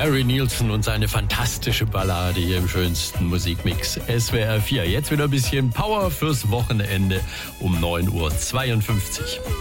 Harry Nilsson und seine fantastische Ballade hier im schönsten Musikmix SWR 4. Jetzt wieder ein bisschen Power fürs Wochenende um 9:52 Uhr.